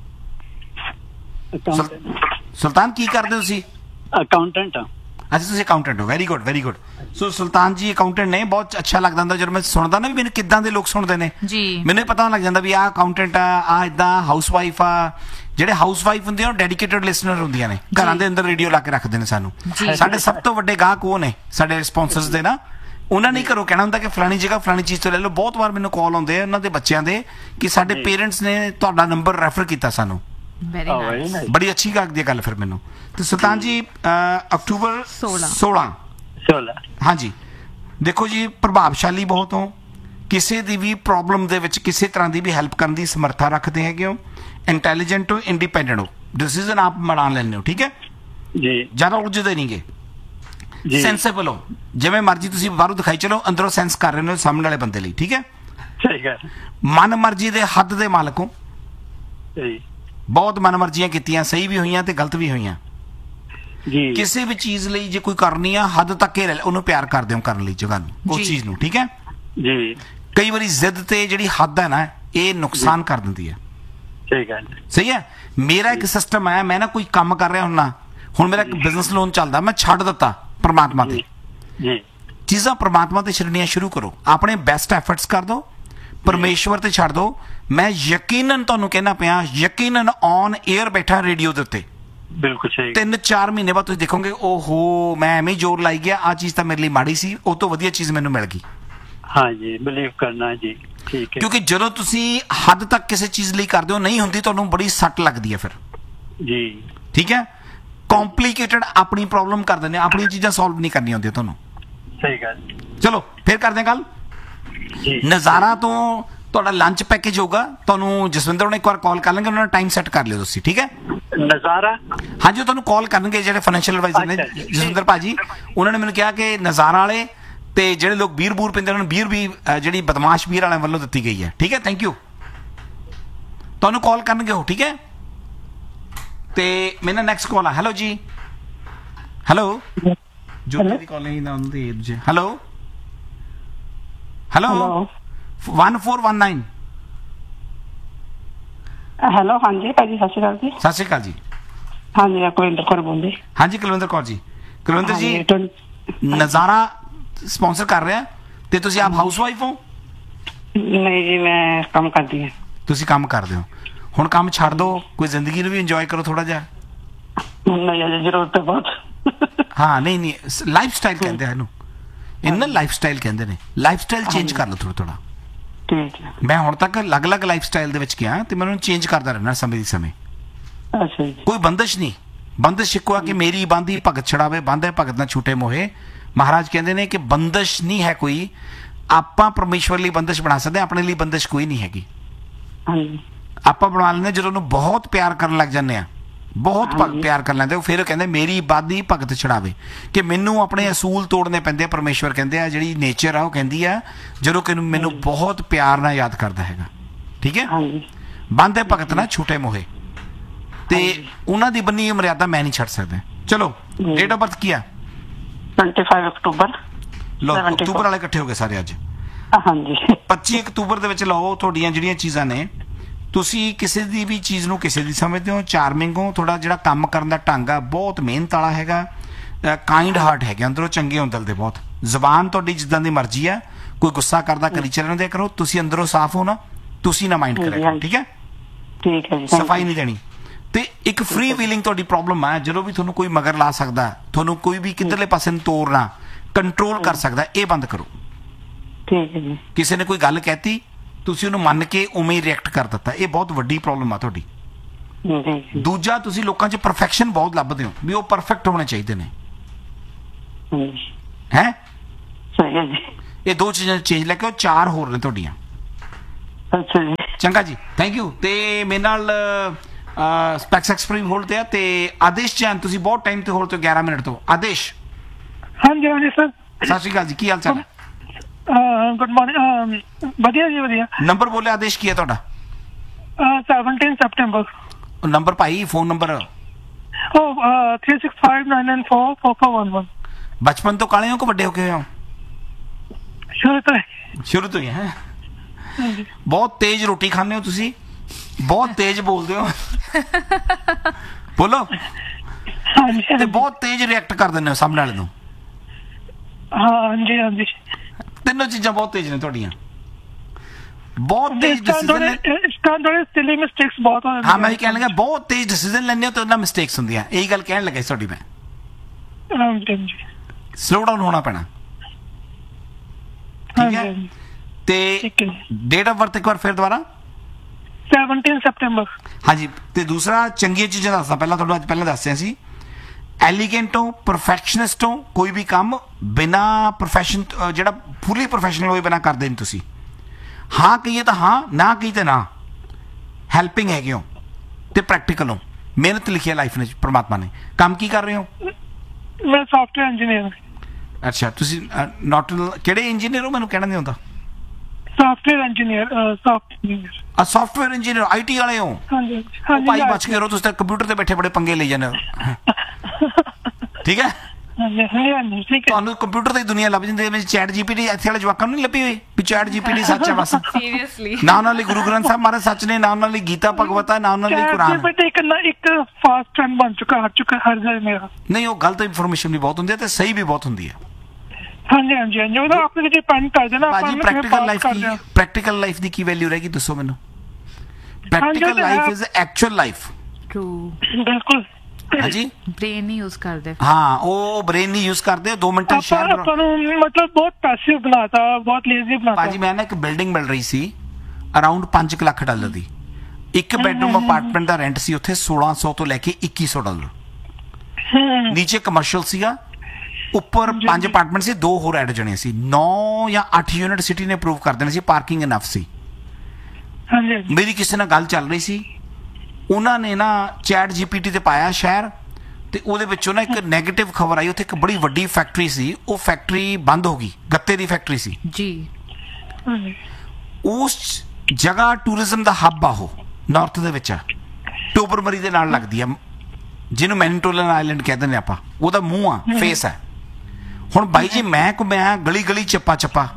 ਸੁਲਤਾਨ ਕੀ ਕਰਦੇ ਹੋ ਤੁਸੀਂ? अकाउंटेंट हाँ। ਅੱਛਾ, ਤੁਸੀਂ ਅਕਾਊਂਟੈਂਟ ਹੋ। Very good, very good. ਸੋ ਸੁਲਤਾਨ ਜੀ ਅਕਾਊਂਟੈਂਟ ਨੇ। ਬਹੁਤ ਅੱਛਾ ਲੱਗਦਾ ਹੁੰਦਾ ਜਦੋਂ ਮੈਂ ਸੁਣਦਾ ਨਾ ਵੀ ਮੈਨੂੰ ਕਿੱਦਾਂ ਦੇ ਲੋਕ ਸੁਣਦੇ ਨੇ। ਜੀ। ਮੈਨੂੰ ਇਹ ਪਤਾ ਲੱਗ ਜਾਂਦਾ ਵੀ ਆਹ ਅਕਾਊਂਟੈਂਟ ਆ, ਆ ਇਦਾਂ ਹਾਊਸ ਵਾਈਫ ਆ। ਜਿਹੜੇ ਹਾਊਸ ਵਾਈਫ ਹੁੰਦੇ ਆ ਉਹ ਡੈਡੀਕੇਟਡ ਲਿਸਨਰ ਹੁੰਦੀਆਂ ਨੇ, ਘਰਾਂ ਦੇ ਅੰਦਰ ਰੇਡੀਓ ਲਾ ਕੇ ਰੱਖਦੇ ਨੇ ਸਾਨੂੰ। ਸਾਡੇ ਸਭ ਤੋਂ ਵੱਡੇ ਗਾਹਕ ਉਹ ਨੇ ਸਾਡੇ ਸਪਾਂਸਰਸ ਦੇ ਨਾ। ਉਹਨਾਂ ਨੇ ਘਰੋਂ ਕਹਿਣਾ ਹੁੰਦਾ ਕਿ ਫਲਾਣੀ ਜਗ੍ਹਾ ਫਲਾਣੀ ਚੀਜ਼ ਤੋਂ ਲੈ ਲਓ। ਬਹੁਤ ਵਾਰ ਮੈਨੂੰ ਕਾਲ ਆਉਂਦੇ ਆ ਉਹਨਾਂ ਦੇ ਬੱਚਿਆਂ ਦੇ ਕਿ ਸਾਡੇ ਪੇਰੈਂਟਸ ਨੇ ਤੁਹਾਡਾ ਨੰਬਰ ਰੈਫਰ ਕੀਤਾ ਸਾਨੂੰ। Very Oh, very nice. nice। ਬੜੀ ਅੱਛੀ ਲੱਗਦੀ ਹੈ ਗੱਲ ਫਿਰ ਮੈਨੂੰ। ਤੇ ਸੁਲਤਾਨ ਜੀ ਅਹ, ਅਕਤੂਬਰ ਸੋਲਾਂ। ਸੋਲਾਂ। सोलह। ਹਾਂਜੀ, ਦੇਖੋ ਜੀ ਪ੍ਰਭਾਵਸ਼ਾਲੀ ਬਹੁਤ ਹੋ, ਕਿਸੇ ਦੀ ਵੀ ਪ੍ਰੋਬਲਮ ਦੇ ਵਿੱਚ ਕਿਸੇ ਤਰ੍ਹਾਂ ਦੀ ਵੀ ਹੈਲਪ ਕਰਨ ਦੀ ਸਮਰੱਥਾ ਰੱਖਦੇ ਹੈਗੇ ਹੋ, ਇੰਟੈਲੀਜੈਂਟ ਹੋ, ਇੰਡੀਪੈਂਡੈਂਟ ਹੋ, ਡਿਸੀਜ਼ਨ ਆਪ ਬਣਾ ਲੈਂਦੇ ਹੋ। ਠੀਕ ਹੈ, जी ਜ਼ਿਆਦਾ ਉਲਝਦੇ ਨਹੀਂਗੇ, जी ਸੈਂਸੇਬਲ ਹੋ। ਜਿਵੇਂ ਮਰਜ਼ੀ ਤੁਸੀਂ ਬਾਹਰੋਂ ਦਿਖਾਈ ਚਲੋ, ਅੰਦਰੋਂ ਸੈਂਸ ਕਰ ਰਹੇ ਹੋ ਸਾਹਮਣੇ ਵਾਲੇ ਬੰਦੇ ਲਈ। ਠੀਕ ਹੈ, सही गल। ਮਨ ਮਰਜ਼ੀ ਦੇ ਹੱਦ ਦੇ ਮਾਲਕ ਹੋ। सही ਬਹੁਤ ਮਨ ਮਰਜ਼ੀਆਂ ਕੀਤੀਆਂ, ਸਹੀ ਵੀ ਹੋਈਆਂ ਤੇ ਗਲਤ ਵੀ ਹੋਈਆਂ। जी ਕਿਸੇ ਵੀ ਚੀਜ਼ ਲਈ ਜੇ ਕੋਈ ਕਰਨੀ ਆ ਹੱਦ ਤੱਕ ਹੀ ਰਹਿ- ਉਹਨੂੰ ਪਿਆਰ ਕਰਦੇ ਹੋ ਕਰਨ ਲਈ ਜਗ੍ਹਾ ਨੂੰ, ਉਸ ਜੀ। ਚੀਜ਼ ਨੂੰ। ਠੀਕ ਹੈ, जी ਕਈ ਵਾਰੀ ਜ਼ਿੱਦ ਤੇ ਜਿਹੜੀ ਹੱਦ ਹੈ ਨਾ ਇਹ ਨੁਕਸਾਨ ਕਰ ਦਿੰਦੀ ਹੈ। सही गल। ਸਹੀ ਹੈ। ਮੇਰਾ ਇੱਕ ਸਿਸਟਮ ਹੈ, ਮੈਂ ਨਾ ਕੋਈ ਕੰਮ ਕਰ ਰਿਹਾ ਹੁੰਨਾ, ਹੁਣ ਮੇਰਾ ਇੱਕ ਬਿਜ਼ਨਸ ਲੋਨ ਚੱਲਦਾ, ਮੈਂ ਛੱਡ ਦਿੱਤਾ ਪ੍ਰਮਾਤਮਾ ਤੇ। जी ਚੀਜ਼ਾਂ ਪ੍ਰਮਾਤਮਾ ਤੇ ਛੱਡਣੀਆਂ ਸ਼ੁਰੂ ਕਰੋ, ਆਪਣੇ ਬੈਸਟ ਐਫਰਟਸ ਕਰ ਦਿਓ, ਪਰਮੇਸ਼ਵਰ ਤੇ ਛੱਡ ਦਿਓ। ਮੈਂ ਯਕੀਨਨ ਤੁਹਾਨੂੰ ਕਹਿਣਾ ਪਿਆ, ਯਕੀਨਨ ਔਨ 에ਅਰ ਬੈਠਾ ਰੇਡੀਓ ਦੇ ਉੱਤੇ बिल्कुल सही। ਤਿੰਨ ਚਾਰ ਮਹੀਨੇ ਬਾਅਦ ਤੁਸੀਂ ਦੇਖੋਗੇ ਓਹੋ ਮੈਂ ਐਵੇਂ ਹੀ ਜ਼ੋਰ ਲਾਈ ਗਿਆ, ਆ ਚੀਜ਼ ਤਾਂ ਮੇਰੇ ਲਈ ਮਾੜੀ ਸੀ, ਉਹ ਤੋਂ ਵਧੀਆ ਚੀਜ਼ ਮੈਨੂੰ ਮਿਲ ਗਈ। हाँ जी बिलीव करना जी। ठीक है ਕਿਉਂਕਿ ਜਦੋਂ ਤੁਸੀਂ ਹੱਦ ਤੱਕ ਕਿਸੇ ਚੀਜ਼ ਲਈ ਕਰਦੇ ਹੋ ਨਹੀਂ ਹੁੰਦੀ, ਤੁਹਾਨੂੰ ਬੜੀ ਸੱਟ ਲੱਗਦੀ ਹੈ ਫਿਰ। जी ਠੀਕ ਹੈ, ਕੰਪਲਿਕੇਟਡ ਆਪਣੀ ਪ੍ਰੋਬਲਮ ਕਰ ਦਿੰਦੇ, ਆਪਣੀਆਂ ਚੀਜ਼ਾਂ ਸੋਲਵ ਨਹੀਂ ਕਰਨੀਆਂ ਹੁੰਦੀਆਂ ਤੁਹਾਨੂੰ। सही गल। ਚਲੋ ਫਿਰ ਕਰਦੇ ਹਾਂ ਗੱਲ। जी ਨਜ਼ਾਰਾ ਤੋਂ ਤੁਹਾਡਾ ਲੰਚ ਪੈਕੇਜ ਹੋਊਗਾ, ਤੁਹਾਨੂੰ ਜਸਵਿੰਦਰ ਨੇ ਇੱਕ ਵਾਰ ਕਾਲ ਕਰ ਲੈਣਗੇ, ਉਹਨਾਂ ਦਾ ਟਾਈਮ ਸੈੱਟ ਕਰ ਲਿਓ ਤੁਸੀਂ। ਠੀਕ ਹੈ, नजारा। ਹਾਂਜੀ, ਉਹ ਤੁਹਾਨੂੰ ਕਾਲ ਕਰਨਗੇ ਜਿਹੜੇ ਫਾਈਨੈਂਸ਼ੀਅਲ ਐਡਵਾਈਜ਼ਰ ਨੇ ਅੱਛਾ ਜੀ। ਜਸਵਿੰਦਰ ਭਾਜੀ। ਉਹਨਾਂ ਨੇ ਮੈਨੂੰ ਕਿਹਾ ਕਿ ਨਜ਼ਾਰਾ ਵਾਲੇ ਤੇ ਜਿਹੜੇ ਲੋਕ ਬੀਰ ਬੂਰ ਪੀਂਦੇ ਉਹਨਾਂ ਨੂੰ ਬੀਰ ਵੀ ਅਹ, ਜਿਹੜੀ ਬਦਮਾਸ਼ ਬੀਰ ਵਾਲਿਆਂ ਵੱਲੋਂ ਦਿੱਤੀ ਗਈ ਹੈ। ਠੀਕ ਹੈ, ਥੈਂਕ ਯੂ। ਤੁਹਾਨੂੰ ਕਾਲ ਕਰਨਗੇ ਉਹ। ਠੀਕ ਹੈ, ਤੇ ਮੇਰਾ ਨੈਕਸਟ ਕਾਲ ਆ। ਹੈਲੋ ਜੀ, ਹੈਲੋ ਜੋਤੀ ਦੀ ਕਾਲ ਨਹੀਂ ਨਾ ਹੁੰਦੀ ਦੂਜੇ। Hello hello one four one nine। Hello ਹਾਂਜੀ ਭਾਜੀ, ਸਤਿ ਸ਼੍ਰੀ ਅਕਾਲ ਜੀ। ਸਤਿ ਸ਼੍ਰੀ ਅਕਾਲ ਜੀ। ਹਾਂਜੀ ਮੈਂ ਕੁਲਿੰਦਰ ਕੌਰ ਬੋਲਦੀ। ਹਾਂਜੀ ਕੁਲਵਿੰਦਰ ਕੌਰ ਜੀ। ਕੁਲਵਿੰਦਰ ਜੀ ਹਾਂਜੀ, ਤੁਹਾਡੀ- ਨਜ਼ਾਰਾ ਸਪਾਂਸਰ ਕਰ ਰਿਹਾ ਤੇ ਤੁਸੀਂ ਆਪ ਹਾਊਸ ਵਾਈਫ ਹੋ? ਨਹੀਂ ਜੀ ਮੈਂ ਕੰਮ ਕਰਦੀ ਹਾਂ। ਤੁਸੀਂ ਕੰਮ ਕਰਦੇ ਹੋ, ਹੁਣ ਕੰਮ ਛੱਡ ਦਿਓ, ਕੋਈ ਜ਼ਿੰਦਗੀ ਨੂੰ ਵੀ ਇੰਜੋਏ ਕਰੋ ਥੋੜਾ ਜਿਹਾ। ਨਹੀਂ ਅਜੇ ਜ਼ਰੂਰਤ ਹੈ ਬਹੁਤ। ਹਾਂ, ਨਹੀਂ ਨਹੀਂ, ਲਾਈਫ ਸਟਾਈਲ ਕਹਿੰਦੇ ਆ ਇਹਨੂੰ, ਇਹਨਾਂ ਲਾਈਫ ਸਟਾਈਲ ਕਹਿੰਦੇ ਨੇ। ਲਾਈਫ ਸਟਾਈਲ ਚੇਂਜ ਕਰ ਲਓ ਥੋੜਾ ਥੋੜਾ। ਠੀਕ ਹੈ। ਮੈਂ ਹੁਣ ਤੱਕ ਅਲੱਗ-ਅਲੱਗ ਲਾਈਫ ਸਟਾਈਲ ਦੇ ਵਿੱਚ ਗਿਆ ਤੇ ਮੈਂ ਉਹਨੂੰ ਚੇਂਜ ਕਰਦਾ ਰਹਿਣਾ ਸਮੇਂ ਦੀ ਸਮੇਂ। ਅੱਛਾ ਜੀ। ਕੋਈ ਬੰਦਸ਼ ਨਹੀਂ, ਬੰਦਸ਼ ਇੱਕੋ ਆ ਕਿ ਮੇਰੀ ਬਾਂਦੀ ਭਗਤ ਛੜਾਵੇ, ਬਾਂਧੇ ਭਗਤ ਨਾ ਛੂਟੇ ਮੋਹੇ। ਮਹਾਰਾਜ ਕਹਿੰਦੇ ਨੇ ਕਿ ਬੰਦਸ਼ ਨਹੀਂ ਹੈ ਕੋਈ, ਆਪਾਂ ਪਰਮੇਸ਼ਵਰ ਲਈ ਬੰਦਸ਼ ਬਣਾ ਸਕਦੇ, ਆਪਣੇ ਲਈ ਬੰਦਸ਼ ਕੋਈ ਨਹੀਂ ਹੈਗੀ। ਹਾਂਜੀ ਆਪਾਂ ਬਣਾ ਲੈਂਦੇ ਜਦੋਂ ਉਹਨੂੰ ਬਹੁਤ ਪਿਆਰ ਕਰਨ ਲੱਗ ਜਾਂਦੇ ਆ, ਬਹੁਤ ਪ- ਹਾਂਜੀ। ਪਿਆਰ ਕਰ ਲੈਂਦੇ, ਉਹ ਫਿਰ ਕਹਿੰਦੇ ਮੇਰੀ ਬਾਦੀ ਭਗਤ ਛੜਾਵੇ, ਕਿ ਮੈਨੂੰ ਆਪਣੇ ਅਸੂਲ ਤੋੜਨੇ ਪੈਂਦੇ ਆ। ਪਰਮੇਸ਼ਵਰ ਕਹਿੰਦੇ ਆ ਜਿਹੜੀ ਨੇਚਰ ਆ ਉਹ ਕਹਿੰਦੀ ਆ ਜਦੋਂ ਕਿ ਮੈਨੂੰ ਬਹੁਤ ਪਿਆਰ ਨਾਲ ਯਾਦ ਕਰਦਾ ਹੈਗਾ। ਠੀਕ ਹੈ, ਹਾਂਜੀ ਬੰਦੇ ਭਗਤ ਨਾ ਛੂਟੇ ਮੋਹੇ, ਤੇ ਉਹਨਾਂ ਦੀ ਬੰਨੀ ਮਰਿਆਦਾ ਮੈਂ ਨਹੀਂ ਛੱਡ ਸਕਦਾ। ਚਲੋ ਡੇਟ ਆਫ ਬਰਥ ਕੀ ਆ? ਪੱਚੀ ਅਕਤੂਬਰ। ਲਓ, seventy-four ਅਕਤੂਬਰ ਵਾਲੇ ਇਕੱਠੇ ਹੋ ਗਏ ਸਾਰੇ ਅੱਜ। ਹਾਂਜੀ ਪੱਚੀ ਅਕਤੂਬਰ ਦੇ ਵਿੱਚ ਲਓ ਤੁਹਾਡੀਆਂ ਜਿਹੜੀਆਂ ਚੀਜ਼ਾਂ ਨੇ, ਤੁਸੀਂ ਕਿਸੇ ਦੀ ਵੀ ਚੀਜ਼ ਨੂੰ ਕਿਸੇ ਦੀ ਸਮਝਦੇ ਹੋ, ਚਾਰਮਿੰਗ ਹੋ, ਤੁਹਾਡਾ ਜਿਹੜਾ ਕੰਮ ਕਰਨ ਦਾ ਢੰਗ ਆ ਬਹੁਤ ਮਿਹਨਤ ਵਾਲਾ ਹੈਗਾ, ਕਾਈਂਡ ਹਾਰਟ ਹੈਗੇ, ਅੰਦਰੋਂ ਚੰਗੇ ਹੋ ਦਿਲ ਦੇ ਬਹੁਤ। ਜ਼ੁਬਾਨ ਤੁਹਾਡੀ ਜਿੱਦਾਂ ਦੀ ਮਰਜ਼ੀ ਹੈ, ਕੋਈ ਗੁੱਸਾ ਕਰਦਾ ਕਰੀ ਚੱਲਣ ਦਿਆ ਕਰੋ, ਤੁਸੀਂ ਅੰਦਰੋਂ ਸਾਫ਼ ਹੋ ਨਾ, ਤੁਸੀਂ ਨਾ ਮਾਈਂਡ ਕਰਿਆ ਕਰੋ, ਠੀਕ ਹੈ? ਠੀਕ ਹੈ ਜੀ। ਸਫਾਈ ਨਹੀਂ ਦੇਣੀ। ਤੇ ਇੱਕ ਫ੍ਰੀ ਵੀਲਿੰਗ ਤੁਹਾਡੀ ਪ੍ਰੋਬਲਮ ਹੈ, ਜਦੋਂ ਵੀ ਤੁਹਾਨੂੰ ਕੋਈ ਮਗਰ ਲਾ ਸਕਦਾ, ਤੁਹਾਨੂੰ ਕੋਈ ਵੀ ਕਿੱਧਰਲੇ ਪਾਸੇ ਨੂੰ ਤੋਰਨਾ, ਕੰਟਰੋਲ ਕਰ ਸਕਦਾ, ਇਹ ਬੰਦ ਕਰੋ। ਠੀਕ ਹੈ ਜੀ। ਕਿਸੇ ਨੇ ਕੋਈ ਗੱਲ ਕਹਿਤੀ, ਤੁਸੀਂ ਉਹਨੂੰ ਮੰਨ ਕੇ ਉਵੇਂ ਹੀ ਰਿਐਕਟ ਕਰ ਦਿੱਤਾ, ਇਹ ਬਹੁਤ ਵੱਡੀ ਪ੍ਰੋਬਲਮ ਆ ਤੁਹਾਡੀ। ਜੀ ਜੀ। ਦੂਜਾ, ਤੁਸੀਂ ਲੋਕਾਂ 'ਚ ਪਰਫੈਕਸ਼ਨ ਬਹੁਤ ਲੱਭਦੇ ਹੋ, ਵੀ ਉਹ ਪਰਫੈਕਟ ਹੋਣੇ ਚਾਹੀਦੇ ਨੇ, ਹਾਂਜੀ। ਹੈ? ਸਹੀ ਹੈ ਜੀ। ਇਹ ਦੋ ਚੀਜ਼ਾਂ ਚੇਂਜ ਲੈ ਕੇ ਉਹ ਚਾਰ ਹੋਰ ਨੇ ਤੁਹਾਡੀਆਂ। ਅੱਛਾ ਜੀ। ਚੰਗਾ ਜੀ, ਥੈਂਕ ਯੂ। ਤੇ ਮੇਰੇ ਨਾਲ ਸਪੈਕਸ ਐਕਸਪ੍ਰੀਮ ਹੋਲਡ ਤੇ ਆ, ਤੇ ਆਦੇਸ਼ ਜੈਨ, ਤੁਸੀਂ ਬਹੁਤ ਟਾਈਮ ਤੇ ਹੋਲਡ ਤੇ ਗਿਆਰਾਂ ਮਿੰਟ ਤੋਂ। ਆਦੇਸ਼, ਹਾਂਜੀ ਹਾਂਜੀ ਸਰ, ਸਤਿ ਸ਼੍ਰੀ ਅਕਾਲ ਜੀ, ਕੀ ਹਾਲ ਚਾਲ ਹੈ? Good morning. ਵਧੀਆ ਜੀ ਵਧੀਆ। ਨੰਬਰ ਬੋਲਿਆ ਆਦੇਸ਼, ਕੀ ਹੈ ਤੁਹਾਡਾ? Seventeen September. ਨੰਬਰ ਭਾਈ, ਫੋਨ ਨੰਬਰ? ਉਹ three six five nine nine four four four one one. ਬਚਪਨ ਤੋਂ ਕਾਲੇ ਹੋ ਕਿ ਵੱਡੇ ਹੋ ਕੇ ਹੋਏ ਹੋ? ਸ਼ੁਰੂ ਤੋਂ ਸ਼ੁਰੂ ਤੋਂ ਹੀ ਹੈ। ਹਾਂਜੀ। ਬਹੁਤ ਤੇਜ਼ ਰੋਟੀ ਖਾਂਦੇ ਹੋ ਤੁਸੀਂ, ਬਹੁਤ ਤੇਜ਼ ਬੋਲਦੇ ਹੋ, ਬੋਲੋ, ਹਾਂਜੀ ਤੇ ਬਹੁਤ ਤੇਜ਼ ਰਿਐਕਟ ਕਰ ਦਿੰਦੇ ਹੋ ਸਾਹਮਣੇ ਵਾਲੇ ਨੂੰ। ਹਾਂਜੀ ਹਾਂਜੀ। ਤਿੰਨੋਂ ਚੀਜ਼ਾਂ ਬਹੁਤ ਤੇਜ਼ ਨੇ ਤੁਹਾਡੀਆਂ, ਬਹੁਤ ਤੇਜ਼ ਡਿਸੀਜਨ। ਇਸ ਟਾਈਮ ਥੋੜੇ ਸਿਲੀ ਮਿਸਟੇਕਸ ਬਹੁਤ ਹੋ ਜਾਂਦੀਆਂ। ਹਾਂ, ਮੈਂ ਵੀ ਕਹਿਣ ਲੱਗਾ ਬਹੁਤ ਤੇਜ਼ ਡਿਸੀਜਨ ਲੈਂਦੇ ਹੋ ਤੇ ਉਹਨਾਂ ਮਿਸਟੇਕਸ ਹੁੰਦੀਆਂ, ਇਹੀ ਗੱਲ ਕਹਿਣ ਲੱਗਾ ਸੀ ਤੁਹਾਡੀ ਮੈਂ। ਹਾਂਜੀ ਹਾਂਜੀ। ਸਲੋ ਡਾਊਨ ਹੋਣਾ ਪੈਣਾ, ਠੀਕ ਹੈ? ਹਾਂਜੀ ਤੇ ਠੀਕ ਹੈ। ਡੇਟ ਆਫ ਬਰਥ ਇੱਕ ਵਾਰ ਫਿਰ ਦੁਬਾਰਾ? Seventeen September. ਹਾਂਜੀ। ਤੇ ਦੂਸਰਾ, ਚੰਗੀਆਂ ਚੀਜ਼ਾਂ ਦੱਸਦਾ ਪਹਿਲਾਂ ਤੁਹਾਨੂੰ, ਅੱਜ ਪਹਿਲਾਂ ਦੱਸਿਆ ਸੀ। ਐਲੀਗੈਂਟ ਹੋ, ਪਰਫੈਕਸ਼ਨਿਸਟ ਹੋ, ਕੋਈ ਵੀ ਕੰਮ ਬਿਨਾ ਪ੍ਰੋਫੈਸ਼ਨ, ਜਿਹੜਾ ਫੁੱਲੀ ਪ੍ਰੋਫੈਸ਼ਨਲ ਹੋਏ ਬਿਨਾ ਕਰਦੇ ਨਹੀਂ ਤੁਸੀਂ। ਹਾਂ ਕਹੀਏ ਤਾਂ ਹਾਂ, ਨਾ ਕਹੀਏ ਤਾਂ ਨਾ। ਹੈਲਪਿੰਗ ਹੈਗੇ ਹੋ ਤੇ ਪ੍ਰੈਕਟੀਕਲ ਹੋ, ਮਿਹਨਤ ਲਿਖੀ ਹੈ ਲਾਈਫ ਨੇ, ਪ੍ਰਮਾਤਮਾ ਨੇ। ਕੰਮ ਕੀ ਕਰ ਰਹੇ ਹੋ? ਮੈਂ ਸੌਫਟਵੇਅਰ ਇੰਜੀਨੀਅਰ। ਅੱਛਾ, ਤੁਸੀਂ ਨੋਟ ਕਿਹੜੇ ਇੰਜੀਨੀਅਰ ਹੋ? ਮੈਨੂੰ ਕਹਿਣਾ ਨਹੀਂ ਹੁੰਦਾ। Software engineer. ਸੌਫਟਵੇਅਰ ਆ ਸੌਫਟਵੇਅਰ ਇੰਜੀਨੀਅਰ, ਆਈਟੀ ਵਾਲੇ ਹੋ? ਹਾਂਜੀ ਉਹ ਹਾਂਜੀ। ਭਾਈ ਬਚ ਕੇ ਰਹੋ, ਤੁਸੀਂ ਤਾਂ ਕੰਪਿਊਟਰ ਤੇ ਬੈਠੇ ਬੜੇ ਪੰਗੇ ਲਈ ਜਾਂਦੇ ਹੋ, ਠੀਕ ਹੈ? ਹਾਂਜੀ ਹਾਂਜੀ ਠੀਕ ਹੈ। ਤੁਹਾਨੂੰ ਕੰਪਿਊਟਰ ਤੇ ਹੀ ਦੁਨੀਆ ਲੱਭ ਜਾਂਦੀ ਹੈ, ਚੈਟ ਜੀਪੀਟੀ ਇੱਥੇ ਵਾਲੇ ਜਵਾਕਾਂ ਨੂੰ ਨਹੀਂ ਲੱਭੀ ਹੋਈ ਵੀ ਚੈਟ ਜੀਪੀਟੀ ਸੱਚ ਹੈ ਬਸ? ਸੀਰੀਅਸਲੀ ਨਾ ਉਹਨਾਂ ਲਈ ਗੁਰੂ ਗ੍ਰੰਥ ਸਾਹਿਬ ਮਹਾਰਾਜ ਸੱਚ ਨੇ, ਨਾ ਉਹਨਾਂ ਲਈ ਗੀਤਾ ਭਗਵਤ ਹੈ, ਨਾ ਉਹਨਾਂ ਲਈ ਕੁਰਾਨ ਹੈ। ਬਟ ਇੱਕ ਨਾ ਇੱਕ ਫਾਸਟ ਟ੍ਰੈਂਡ ਬਣ ਚੁੱਕਾ, ਹਟ ਚੁੱਕਾ ਹਰ ਜਗ੍ਹਾ ਮੇਰਾ। ਨਹੀਂ, ਉਹ ਗਲਤ ਇਨਫੋਰਮੇਸ਼ਨ ਵੀ ਬਹੁਤ ਹੁੰਦੀ ਹੈ ਤੇ ਸਹੀ ਵੀ ਬਹੁਤ ਹੁੰਦੀ ਹੈ। ਹਾਂਜੀ ਹਾਂਜੀ ਹਾਂਜੀ। ਉਹਦਾ ਆਪਣੇ ਤੇ ਡਿਪੈਂਡ ਕਰਦੇ ਨਾ, ਭਾਜੀ ਪ੍ਰੈਕਟੀਕਲ ਲਾਈਫ ਕੀ, ਪ੍ਰੈਕਟੀਕਲ ਲਾਈਫ ਦੀ ਕੀ ਵੈਲਿਊ ਰਹੇਗੀ ਦੱਸੋ ਮੈਨੂੰ? Practical life is actual life. True. ਬਿਲਕੁਲ। ਹਾਂਜੀ, ਬ੍ਰੇਨ ਨਹੀਂ ਯੂਜ਼ ਕਰਦੇ। ਹਾਂ, ਉਹ ਬ੍ਰੇਨ ਨਹੀਂ ਯੂਜ਼ ਕਰਦੇ, ਦੋ ਮਿੰਟਾਂ ਸ਼ੇਅਰ। ਆਪਾਂ ਨੂੰ ਮਤਲਬ ਬਹੁਤ ਪੈਸਿਵ ਬਣਾਤਾ, ਬਹੁਤ ਲੇਜ਼ੀ ਬਣਾਤਾ। ਭਾਜੀ ਮੈਂ ਨਾ ਇੱਕ ਬਿਲਡਿੰਗ ਮਿਲ ਰਹੀ ਸੀ ਅਰਾਊਂਡ ਪੰਜ ਲੱਖ ਡਾਲਰ ਦੀ, ਇੱਕ ਬੈਡਰੂਮ ਅਪਾਰਟਮੈਂਟ ਦਾ ਰੈਂਟ ਸੀ ਉੱਥੇ ਸੋਲਾਂ ਸੌ ਤੋਂ ਲੈ ਕੇ ਇੱਕੀ ਸੌ ਡਾਲਰ। ਨੀਚੇ ਕਮਰਸ਼ੀਅਲ ਸੀਗਾ, ਉੱਪਰ ਪੰਜ ਅਪਾਰਟਮੈਂਟ ਸੀ, ਦੋ ਹੋਰ ਐਡ ਜਣੇ ਸੀ। ਨੌ ਜਾਂ ਅੱਠ ਯੂਨਿਟ ਸਿਟੀ ਨੇ ਅਪਰੂਵ ਕਰ ਦੇਣੇ ਸੀ, ਪਾਰਕਿੰਗ ਇਨਫ ਸੀ। ਹਾਂਜੀ। ਮੇਰੀ ਕਿਸੇ ਨਾਲ ਗੱਲ ਚੱਲ ਰਹੀ ਸੀ, ਉਹਨਾਂ ਨੇ ਨਾ ਚੈਟ ਜੀਪੀਟੀ ਤੇ ਪਾਇਆ ਸ਼ਹਿਰ, ਤੇ ਉਹਦੇ ਵਿੱਚੋਂ ਨਾ ਇੱਕ ਨੈਗੇਟਿਵ ਖਬਰ ਆਈ, ਉੱਥੇ ਇੱਕ ਬੜੀ ਵੱਡੀ ਫੈਕਟਰੀ ਸੀ, ਉਹ ਫੈਕਟਰੀ ਬੰਦ ਹੋ ਗਈ, ਗੱਤੇ ਦੀ ਫੈਕਟਰੀ ਸੀ ਜੀ। ਉਸ ਜਗ੍ਹਾ ਟੂਰਿਜ਼ਮ ਦਾ ਹੱਬ ਆ, ਉਹ ਨਾਰਥ ਦੇ ਵਿੱਚ ਆ, ਟੋਬਰਮਰੀ ਦੇ ਨਾਲ ਲੱਗਦੀ ਆ, ਜਿਹਨੂੰ ਮੈਨੀਟੋਲਨ ਆਈਲੈਂਡ ਕਹਿੰਦੇ ਨੇ ਆਪਾਂ, ਉਹਦਾ ਮੂੰਹ ਆ, ਫੇਸ ਹੈ। ਹੁਣ ਬਾਈ ਜੀ ਮੈਂ ਘੁੰਮਿਆ ਗਲੀ ਗਲੀ ਚੱਪਾ ਚੱਪਾ,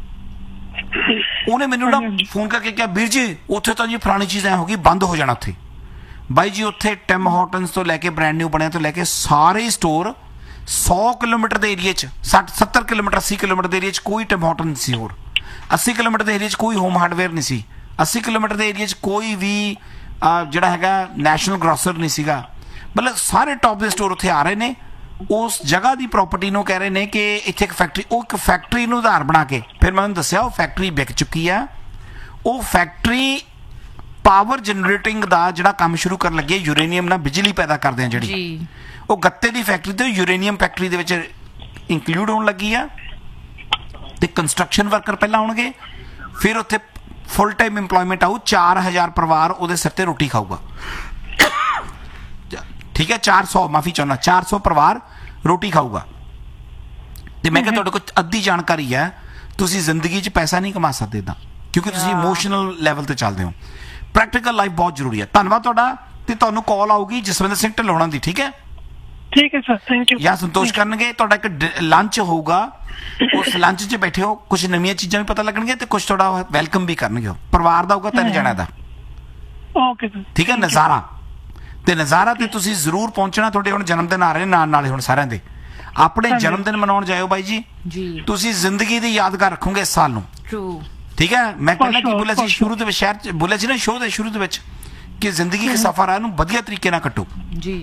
ਉਹਨੇ ਮੈਨੂੰ ਨਾ ਫੋਨ ਕਰਕੇ ਕਿਹਾ ਵੀਰ ਜੀ ਉੱਥੇ ਤਾਂ ਜੀ ਫਲਾਣੀ ਚੀਜ਼ ਐ ਹੋ ਗਈ, ਬੰਦ ਹੋ ਜਾਣਾ ਉੱਥੇ। ਬਾਈ ਜੀ ਉੱਥੇ ਟਿਮ ਹਾਰਟਨਸ ਤੋਂ ਲੈ ਕੇ ਬ੍ਰੈਂਡ ਨਿਊ ਬਣਿਆ ਤੋਂ ਲੈ ਕੇ ਸਾਰੇ ਸਟੋਰ ਸੌ ਕਿਲੋਮੀਟਰ ਦੇ ਏਰੀਏ 'ਚ, ਸੱਠ ਸੱਤਰ ਕਿਲੋਮੀਟਰ ਅੱਸੀ ਕਿਲੋਮੀਟਰ ਦੇ ਏਰੀਏ 'ਚ ਕੋਈ ਟਿਮ ਹਾਰਟਨ ਨਹੀਂ ਸੀ, ਹੋਰ ਅੱਸੀ ਕਿਲੋਮੀਟਰ ਦੇ ਏਰੀਏ 'ਚ ਕੋਈ ਹੋਮ ਹਾਰਡਵੇਅਰ ਨਹੀਂ ਸੀ, ਅੱਸੀ ਕਿਲੋਮੀਟਰ ਦੇ ਏਰੀਏ 'ਚ ਕੋਈ ਵੀ ਜਿਹੜਾ ਹੈਗਾ ਨੈਸ਼ਨਲ ਗਰੋਸਰ ਨਹੀਂ ਸੀਗਾ। ਮਤਲਬ ਸਾਰੇ ਟੌਪ ਦੇ ਸਟੋਰ ਉੱਥੇ ਆ ਰਹੇ ਨੇ। ਉਸ ਜਗ੍ਹਾ ਦੀ ਪ੍ਰਾਪਰਟੀ ਨੂੰ ਕਹਿ ਰਹੇ ਨੇ ਕਿ ਇੱਥੇ ਇੱਕ ਫੈਕਟਰੀ, ਉਹ ਇੱਕ ਫੈਕਟਰੀ ਨੂੰ ਉਧਾਰ ਬਣਾ ਕੇ, ਫਿਰ ਮੈਂ ਉਹਨੂੰ ਦੱਸਿਆ ਉਹ ਫੈਕਟਰੀ ਵਿਕ ਚੁੱਕੀ ਆ। ਉਹ ਫੈਕਟਰੀ ਪਾਵਰ ਜਨਰੇਟਿੰਗ ਦਾ ਜਿਹੜਾ ਕੰਮ ਸ਼ੁਰੂ ਕਰਨ ਲੱਗੇ, ਯੂਰੇਨੀਅਮ ਨਾਲ ਬਿਜਲੀ ਪੈਦਾ ਕਰਦੇ ਆ ਜਿਹੜੀ, ਉਹ ਗੱਤੇ ਦੀ ਫੈਕਟਰੀ ਤੇ ਯੂਰੇਨੀਅਮ ਫੈਕਟਰੀ ਦੇ ਵਿੱਚ ਇੰਕਲੂਡ ਹੋਣ ਲੱਗੀ ਆ। ਤੇ ਕੰਸਟਰਕਸ਼ਨ ਵਰਕਰ ਪਹਿਲਾਂ ਆਉਣਗੇ, ਫਿਰ ਉੱਥੇ ਫੁੱਲ ਟਾਈਮ ਇੰਪਲੋਇਮੈਂਟ ਆਊ, ਚਾਰ ਹਜ਼ਾਰ ਪਰਿਵਾਰ ਉਹਦੇ ਸਿਰ ਤੇ ਰੋਟੀ ਖਾਊਗਾ, ਠੀਕ ਹੈ? ਚਾਰ ਸੌ ਮਾਫੀ ਚਾਹੁੰਦਾ, ਚਾਰ ਸੌ ਪਰਿਵਾਰ ਰੋਟੀ ਖਾਊਗਾ। ਤੇ ਮੈਂ ਕਿਹਾ ਤੁਹਾਡੇ ਕੋਲ ਅੱਧੀ ਜਾਣਕਾਰੀ ਹੈ, ਤੁਸੀਂ ਜ਼ਿੰਦਗੀ 'ਚ ਪੈਸਾ ਨਹੀਂ ਕਮਾ ਸਕਦੇ ਇੱਦਾਂ, ਕਿਉਂਕਿ ਤੁਸੀਂ ਇਮੋਸ਼ਨਲ ਲੈਵਲ ਤੇ ਚੱਲਦੇ ਹੋ। ਪ੍ਰੈਕਟੀਕਲ ਲਾਈਫ ਬਹੁਤ ਜ਼ਰੂਰੀ ਹੈ। ਧੰਨਵਾਦ ਤੁਹਾਡਾ, ਤੇ ਤੁਹਾਨੂੰ ਕਾਲ ਆਊਗੀ ਜਸਵਿੰਦਰ ਸਿੰਘ ਢਿੱਲੋਂ ਦੀ, ਠੀਕ ਹੈ? ਠੀਕ ਹੈ ਸਰ, ਥੈਂਕ ਯੂ। ਜਾਂ ਸੰਤੋਸ਼ ਕਰਨਗੇ, ਤੁਹਾਡਾ ਇੱਕ ਲੰਚ ਹੋਊਗਾ, ਉਸ ਲੰਚ 'ਚ ਬੈਠੇ ਹੋ, ਕੁਝ ਨਵੀਆਂ ਚੀਜ਼ਾਂ ਵੀ ਪਤਾ ਲੱਗਣਗੀਆਂ ਤੇ ਕੁਝ ਤੁਹਾਡਾ ਵੈਲਕਮ ਵੀ ਕਰਨਗੇ। ਪਰਿਵਾਰ ਦਾ ਹੋਊਗਾ ਤਿੰਨ ਜਣਿਆਂ ਦਾ, ਓਕੇ ਸਰ, ਠੀਕ ਹੈ? ਨਜ਼ਾਰਾ ਤੇ ਨਜ਼ਾਰਾ ਤੇ ਤੁਸੀਂ ਜ਼ਰੂਰ ਪਹੁੰਚਣਾ। ਤੁਹਾਡੇ ਹੁਣ ਜਨਮ ਦਿਨ ਆ ਰਹੇ ਨੇ ਨਾਲ ਨਾਲੇ ਹੁਣ ਸਾਰਿਆਂ ਦੇ, ਆਪਣੇ ਜਨਮ ਦਿਨ ਮਨਾਉਣ ਜਾਇਓ ਬਾਈ ਜੀ ਜੀ ਤੁਸੀਂ ਜ਼ਿੰਦਗੀ ਦੀ ਯਾਦਗਾਰ ਰੱਖੋਗੇ ਇਸ ਸਾਲ ਨੂੰ ਟਰੂ ਠੀਕ ਹੈ ਮੈਂ ਕਹਿੰਦਾ ਕਿ sure, ਬੋਲਿਆ ਸੀ for ਸ਼ੁਰੂ ਦੇ ਵਿੱਚ ਸ਼ਹਿਰ ਚ ਬੋਲਿਆ ਸੀ ਨਾ ਸ਼ੋਅ ਦੇ ਸ਼ੁਰੂ ਦੇ ਵਿੱਚ ਕਿ ਜ਼ਿੰਦਗੀ ਦਾ ਸਫ਼ਰ ਹੈ ਇਹਨੂੰ ਵਧੀਆ ਤਰੀਕੇ ਨਾਲ ਕੱਟੋ ਜੀ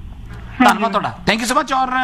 ਧੰਨਵਾਦ ਤੁਹਾਡਾ ਥੈਂਕ ਯੂ ਸੋ ਮਚ ਔਰ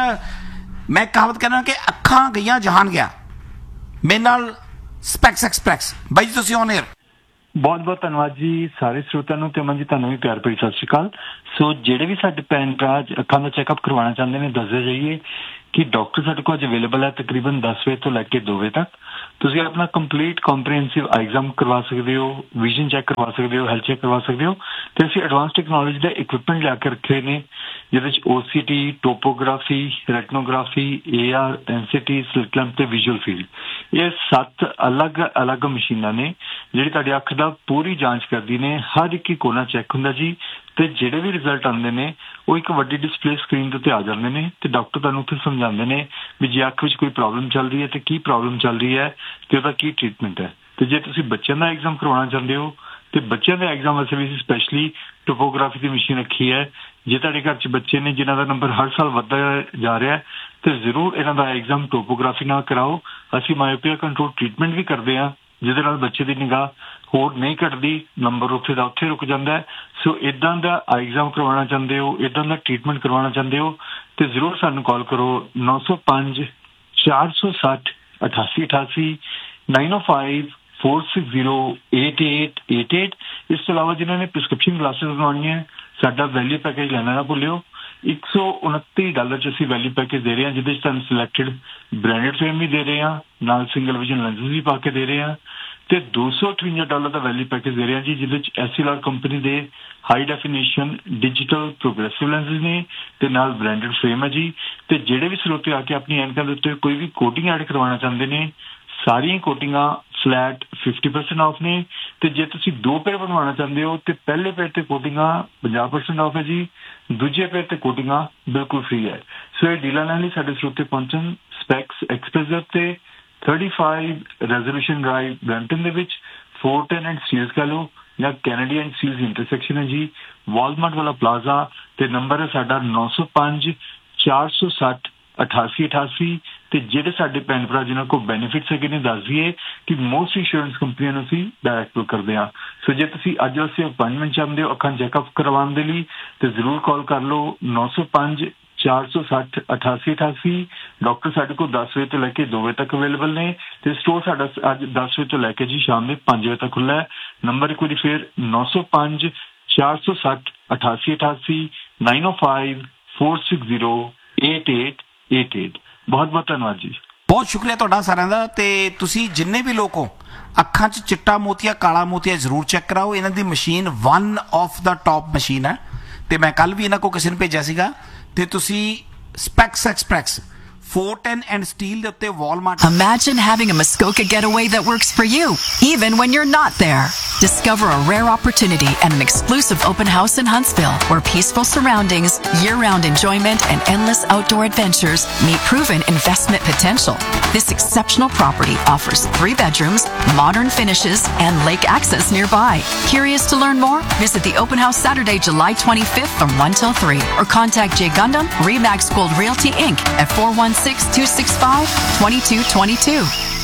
ਮੈਂ ਕਹਾਵਤ ਕਹਿਣਾ ਕਿ ਅੱਖਾਂ ਗਈਆਂ ਜਹਾਨ ਗਿਆ ਮੇਰੇ ਨਾਲ ਸਪੈਕਸ ਐਕਸਪ੍ਰੈਸ ਬਾਈ ਜੀ ਤੁਸੀਂ ਔਨ 에ਅਰ ਬਹੁਤ ਬਹੁਤ ਧੰਨਵਾਦ ਜੀ ਸਾਰੇ ਸਰੋਤਿਆਂ ਨੂੰ ਤੇ ਅਮਨ ਜੀ ਤੁਹਾਨੂੰ ਵੀ ਪਿਆਰ ਭਰੀ ਸਤਿ ਸ਼੍ਰੀ ਅਕਾਲ ਸੋ ਜਿਹੜੇ ਵੀ ਸਾਡੇ ਭੈਣ ਭਰਾ ਅੱਖਾਂ ਦਾ ਚੈੱਕਅਪ ਕਰਵਾਉਣਾ ਚਾਹੁੰਦੇ ਨੇ ਦੱਸਦੇ ਜਾਈਏ ਕਿ ਡਾਕਟਰ ਸਾਡੇ ਕੋਲ ਅੱਜ ਅਵੇਲੇਬਲ ਹੈ ਤਕਰੀਬਨ ਦਸ ਵਜੇ ਤੋਂ ਲੈ ਕੇ ਦੋ ਵਜੇ ਤੱਕ ਤੁਸੀਂ ਆਪਣਾ ਕੰਪਲੀਟ ਕੰਪਰੀਹੈਂਸਿਵ ਆਈ ਐਗਜ਼ਾਮ ਕਰਵਾ ਸਕਦੇ ਹੋ ਵਿਜ਼ਨ ਚੈੱਕ ਕਰਵਾ ਸਕਦੇ ਹੋ ਹੈਲਥ ਚੈੱਕ ਕਰਵਾ ਸਕਦੇ ਹੋ ਤੇ ਅਸੀਂ ਐਡਵਾਂਸ ਟੈਕਨੋਲੋਜੀ ਦਾ ਇਕਵਿਪਮੈਂਟ ਲਿਆ ਕੇ ਰੱਖੇ ਨੇ ਜਿਹਦੇ ਵਿੱਚ ਓ C T topography ਰੈਟਨੋਗ੍ਰਾਫੀ A R NCT slit lamp ਤੇ ਵਿਜ਼ੂਅਲ ਫੀਲਡ ਇਹ ਸੱਤ ਅਲੱਗ ਅਲੱਗ ਮਸ਼ੀਨਾਂ ਨੇ ਜਿਹੜੀ ਤੁਹਾਡੀ ਅੱਖ ਦਾ ਪੂਰੀ ਜਾਂਚ ਕਰਦੀ ਨੇ ਹਰ ਇੱਕ ਹੀ ਕੋਨਾ ਚੈੱਕ ਹੁੰਦਾ ਜੀ ਤੇ ਜਿਹੜੇ ਵੀ ਰਿਜ਼ਲਟ ਆਉਂਦੇ ਨੇ ਉਹ ਇੱਕ ਵੱਡੀ ਡਿਸਪਲੇ ਸਕਰੀਨ ਦੇ ਉੱਤੇ ਆ ਜਾਂਦੇ ਨੇ ਤੇ ਡਾਕਟਰ ਤੁਹਾਨੂੰ ਉੱਥੇ ਸਮਝਾਉਂਦੇ ਨੇ ਵੀ ਜੇ ਅੱਖ ਵਿੱਚ ਕੋਈ ਪ੍ਰੋਬਲਮ ਚੱਲ ਰਹੀ ਹੈ ਤੇ ਕੀ ਪ੍ਰੋਬਲਮ ਚੱਲ ਰਹੀ ਹੈ ਤੇ ਉਹਦਾ ਕੀ ਟ੍ਰੀਟਮੈਂਟ ਹੈ ਤੇ ਜੇ ਤੁਸੀਂ ਬੱਚਿਆਂ ਦਾ ਐਗਜ਼ਾਮ ਕਰਵਾਉਣਾ ਚਾਹੁੰਦੇ ਹੋ ਤੇ ਬੱਚਿਆਂ ਦੇ ਐਗਜ਼ਾਮ ਵਾਸਤੇ ਵੀ ਸਪੈਸ਼ਲੀ ਟੋਪੋਗ੍ਰਾਫੀ ਦੀ ਮਸ਼ੀਨ ਰੱਖੀ ਹੈ ਜੇ ਤੁਹਾਡੇ ਘਰ 'ਚ ਬੱਚੇ ਨੇ ਜਿਨ੍ਹਾਂ ਦਾ ਨੰਬਰ ਹਰ ਸਾਲ ਵੱਧਦਾ ਜਾ ਰਿਹਾ ਤੇ ਜ਼ਰੂਰ ਇਹਨਾਂ ਦਾ ਐਗਜ਼ਾਮ ਟੋਪੋਗ੍ਰਾਫੀ ਨਾਲ ਕਰਾਓ ਅਸੀਂ ਮਾਇਓਪੀਆ ਕੰਟਰੋਲ ਟ੍ਰੀਟਮੈਂਟ ਵੀ ਕਰਦੇ ਹਾਂ ਜਿਹਦੇ ਨਾਲ ਬੱਚੇ ਦੀ ਨਿਗਾਹ ਹੋਰ ਨਹੀਂ ਘਟਦੀ ਨੰਬਰ ਉੱਥੇ ਦਾ ਉੱਥੇ ਰੁਕ ਜਾਂਦਾ ਸੋ ਇਦਾਂ ਦਾ ਐਗਜ਼ਾਮ ਕਰਵਾਉਣਾ ਚਾਹੁੰਦੇ ਹੋ ਇਦਾਂ ਦਾ ਟ੍ਰੀਟਮੈਂਟ ਕਰਵਾਉਣਾ ਚਾਹੁੰਦੇ ਹੋ ਤੇ ਜ਼ਰੂਰ ਸਾਨੂੰ ਕਾਲ ਕਰੋ ਨੌ ਸੌ ਪੰਜ ਚਾਰ ਸੌ ਸੱਠ ਅਠਾਸੀ ਅਠਾਸੀ ਨਾਈਨ ਓ five four six zero eight eight eight eight ਇਸ ਤੋਂ ਇਲਾਵਾ ਜਿਨ੍ਹਾਂ ਨੇ ਪ੍ਰਿਸਕ੍ਰਿਪਸ਼ਨ ਗਲਾਸਿਸ ਲਗਵਾਉਣੀਆਂ ਸਾਡਾ ਵੈਲਿਊ ਪੈਕੇਜ ਲੈਣਾ ਨਾ ਭੁੱਲਿਓ ਇੱਕ ਸੌ ਉਨੱਤੀ ਡਾਲਰ 'ਚ ਅਸੀਂ ਵੈਲਿਊ ਪੈਕੇਜ ਦੇ ਰਹੇ ਹਾਂ ਜਿਹਦੇ 'ਚ ਤੁਹਾਨੂੰ ਸਿਲੈਕਟਡ ਬ੍ਰਾਂਡਡ ਫਰੇਮ ਵੀ ਦੇ ਰਹੇ ਹਾਂ ਨਾਲ ਸਿੰਗਲ ਵਿਜ਼ਨ ਲੈਂਸਿਸ ਵੀ ਪਾ ਕੇ ਦੇ ਰਹੇ ਹਾਂ ਤੇ ਦੋ ਸੌ ਅਠਵੰਜਾ ਡਾਲਰ ਦਾ ਵੈਲਿਊ ਪੈਕੇਜ ਦੇ ਰਹੇ ਹਾਂ ਜੀ ਜਿਹਦੇ 'ਚ ਐਸ ਐਲ ਆਰ ਕੰਪਨੀ ਦੇ ਹਾਈ ਡੈਫੀਨੇਸ਼ਨ ਡਿਜੀਟਲ ਪ੍ਰੋਗਰੈਸਿਵ ਲੈਂਸਿਸ ਨੇ ਤੇ ਨਾਲ ਬ੍ਰਾਂਡਡ ਫਰੇਮ ਹੈ ਜੀ ਤੇ ਜਿਹੜੇ ਵੀ ਸਰੋਤੇ ਆ ਕੇ ਆਪਣੀ ਐਨਕਾਂ ਦੇ ਉੱਤੇ ਕੋਈ ਵੀ ਕੋਟਿੰਗ ਐਡ ਕਰਵਾਉਣਾ ਚਾਹੁੰਦੇ ਨੇ ਸਾਰੀਆਂ ਕੋਟਿੰਗਾਂ ਫਲੈਟ ਫਿਫਟੀ ਪਰਸੈਂਟ ਆਫ ਨੇ ਤੇ ਜੇ ਤੁਸੀਂ ਦੋ ਪੇਅਰ ਬਣਵਾਉਣਾ ਚਾਹੁੰਦੇ ਹੋ ਤੇ ਪਹਿਲੇ ਪੇਅਰ ਤੇ ਕੋਟਿੰਗਾਂ ਪੰਜਾਹ ਪਰਸੈਂਟ ਆਫ ਹੈ ਜੀ ਦੂਜੇ ਪੇਅਰ ਤੇ ਕੋਟਿੰਗਾਂ ਬਿਲਕੁਲ ਫ੍ਰੀ ਹੈ ਸੋ ਇਹ ਡੀਲਾਂ ਨਾਲ ਹੀ ਸਾਡੇ ਸਰੋਤੇ ਪਹੁੰਚਣ ਸਪੈਕਸ ਐਕਸਪ੍ਰੈਸ ਦੇ ਉੱਤੇ thirty-five ਰੈਜ਼ੋਲੂਸ਼ਨ ਡਰਾਈਵ ਬ੍ਰੈਂਟਨ ਦੇ ਵਿੱਚ four ten ਐਂਡ ਸਟੀਲਸ ਕਹ ਲਓ ਜਾਂ ਕੈਨੇਡੀ ਐਂਡ ਸਟੀਲਸ ਇੰਟਰਸੈਕਸ਼ਨ ਹੈ ਜੀ ਵਾਲਮਾਰਟ ਵਾਲਾ ਪਲਾਜ਼ਾ ਤੇ ਨੰਬਰ ਹੈ ਸਾਡਾ ਨੌ ਸੌ ਪੰਜ ਚਾਰ ਸੌ ਸੱਠ ਅਠਾਸੀ ਅਠਾਸੀ ਤੇ ਜਿਹੜੇ ਸਾਡੇ ਭੈਣ ਭਰਾ ਜਿਨ੍ਹਾਂ ਕੋਲ ਬੈਨੀਫਿਟਸ ਹੈਗੇ ਨੇ ਦੱਸ ਦਈਏ ਕਿ ਮੋਸਟ ਇੰਸ਼ੋਰੈਂਸ ਕੰਪਨੀਆਂ ਨੂੰ ਅਸੀਂ ਡਾਇਰੈਕਟ ਕਰਦੇ ਹਾਂ ਸੋ ਜੇ ਤੁਸੀਂ ਅੱਜ ਵਾਸਤੇ ਅਪਾਇੰਟਮੈਂਟ ਚਾਹੁੰਦੇ ਹੋ ਅੱਖਾਂ ਚੈੱਕਅਪ ਕਰਵਾਉਣ ਦੇ ਲਈ ਤੇ ਜ਼ਰੂਰ ਕਾਲ ਕਰ ਲਓ ਨੌ ਸੌ ਪੰਜ ਚਾਰ ਸੌ ਸੱਠ ਅਠਾਸੀ ਅਠਾਸੀ ਡਾਕਟਰ ਸਾਡੇ ਕੋਲ ਦਸ ਵਜੇ ਤੋਂ ਲੈ ਕੇ ਦੋ ਵਜੇ ਤੱਕ ਅਵੇਲੇਬਲ ਨੇ ਤੇ ਸਟੋਰ ਸਾਡਾ ਅੱਜ ਦਸ ਵਜੇ ਤੋਂ ਲੈ ਕੇ ਜੀ ਸ਼ਾਮ ਦੇ ਪੰਜ ਵਜੇ ਤੱਕ ਖੁੱਲ੍ਹਾ ਹੈ ਨੰਬਰ ਇੱਕ ਵਾਰੀ ਫਿਰ ਨੌ ਸੌ ਪੰਜ ਚਾਰ ਸੌ ਸੱਠ ਅਠਾਸੀ ਅਠਾਸੀ ਨਾਈਨ ਓ five four six zero eight eight eight eight ਬਹੁਤ ਬਹੁਤ ਧੰਨਵਾਦ ਜੀ ਬਹੁਤ ਸ਼ੁਕਰੀਆ ਤੁਹਾਡਾ ਸਾਰਿਆਂ ਦਾ ਤੇ ਤੁਸੀਂ ਜਿੰਨੇ ਵੀ ਲੋਕ ਹੋ ਅੱਖਾਂ 'ਚ ਚਿੱਟਾ ਮੋਤੀਆ ਕਾਲਾ ਮੋਤੀਆ ਜ਼ਰੂਰ ਚੈੱਕ ਕਰਾਓ ਇਹਨਾਂ ਦੀ machine one of the top machine ਹੈ ਤੇ ਮੈਂ ਕੱਲ ਵੀ ਇਹਨਾਂ ਕੋਲ ਕਿਸੇ ਨੂੰ ਭੇਜਿਆ ਸੀਗਾ ਤੇ ਤੁਸੀਂ specs express four ten and steel ਦੇ ਉੱਤੇ Walmart. Imagine having a Muskoka getaway that works for you, even when you're not there. Discover a rare opportunity at an exclusive open house in Huntsville, where peaceful surroundings, year-round enjoyment, and endless outdoor adventures meet proven investment potential. This exceptional property offers three bedrooms, modern finishes, and lake access nearby. Curious to learn more? Visit the open house Saturday, July twenty-fifth from one till three, or contact Jay Gundam, Remax Gold Realty Incorporated at four one six, two six five, two two two two.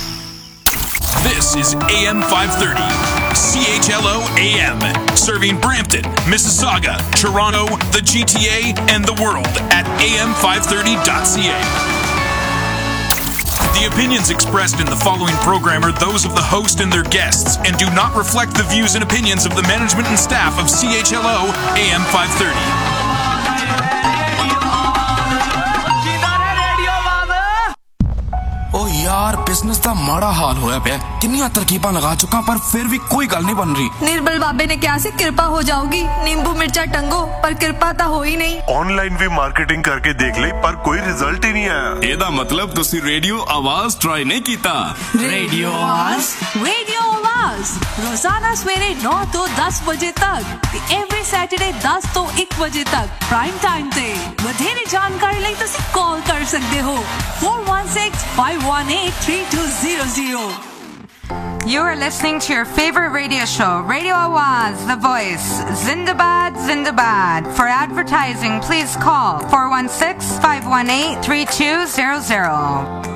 This is A M five thirty, C H L O A M, serving Brampton, Mississauga, Toronto, the G T A, and the world at A M five thirty dot C A. The opinions expressed in the following program are those of the host and their guests and do not reflect the views and opinions of the management and staff of C H L O A M five thirty. ओ यार business का माड़ा हाल होया पिया किन्नियां तरकीबां लगा चुका पर फिर भी कोई गल नहीं बन रही निर्बल बाबे ने क्या से कृपा हो जाओगी नींबू मिर्चा टंगो पर कृपा तो हो ही नहीं ऑनलाइन भी मार्केटिंग करके देख ली पर कोई रिजल्ट ही नहीं आया एदा मतलब तुसी रेडियो आवाज ट्राई नहीं कीता रेडियो आवाज रेडियो आवाज रोजाना सवेरे नौ तो दस बजे तक एवरी सैटरडे दस तो एक बजे तक प्राइम टाइम ते ਵਧੇਰੇ ਜਾਣਕਾਰੀ ਲਈ ਤੁਸੀਂ ਕਾਲ ਕਰ ਸਕਦੇ ਹੋ four one six, five one eight, three two zero zero. You are listening to your favorite radio show, Radio Awaz, The Voice. Zindabad, Zindabad. For advertising, please call four one six, five one eight, three two zero zero.